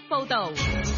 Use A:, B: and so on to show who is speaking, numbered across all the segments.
A: 報道。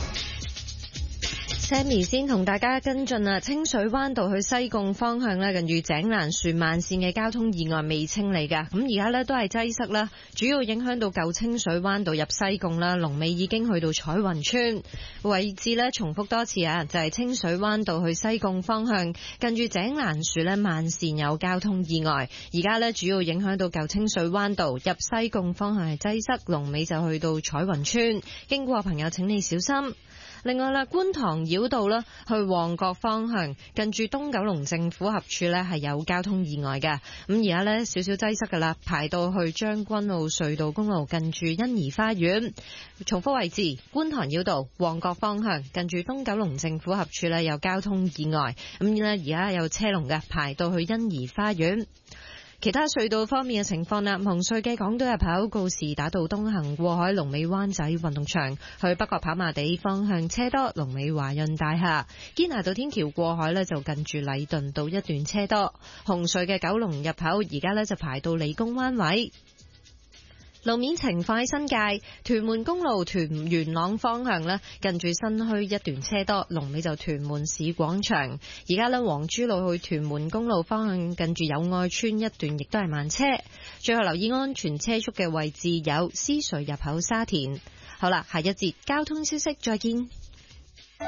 B: Sammy 先同大家跟進啊，清水灣道去西貢方向咧，近住井欄樹慢線嘅交通意外未清理㗎，咁而家咧都係擠塞啦，主要影響到舊清水灣道入西貢啦，龍尾已經去到彩雲村位置咧，重複多次啊，就係清水灣道去西貢方向近住井欄樹咧慢線有交通意外，而家咧主要影響到舊清水灣道入西貢方向係擠塞，龍尾就去到彩雲村，經過朋友請你小心。另外啦，觀塘繞道啦，去旺角方向，近住東九龍政府合署呢係有交通意外嘅。咁而家呢，少少擠塞噶啦，排到去將軍澳隧道公路，近住欣怡花園。重複位置，觀塘繞道旺角方向，近住東九龍政府合署呢有交通意外。咁呢，而家有車龍嘅，排到去欣怡花園。其他隧道方面嘅情況啦，紅隧嘅港島入口告士打道東行過海，龍尾灣仔運動場，去北角跑馬地方向車多，龍尾華潤大廈。堅拿道天橋過海呢，就近住禮頓道一段車多。紅隧嘅九龍入口而家呢，就排到理工灣位。路面情況喺新界屯門公路屯元朗方向呢，近住新墟一段車多，龍尾就屯門市廣場。而家呢，黃珠路去屯門公路方向，近住友愛村一段亦都係慢車。最後留意安全車速嘅位置有獅隧入口沙田。好啦，下一節交通消息再見。